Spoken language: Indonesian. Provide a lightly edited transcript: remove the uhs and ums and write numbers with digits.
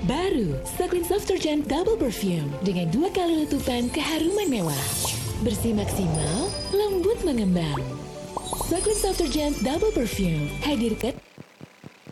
Baru, Succulent Soft Detergent Double Perfume dengan 2 kali letupan keharuman mewah. Bersih maksimal, lembut mengembang. Succulent Soft Detergent Double Perfume hadirkan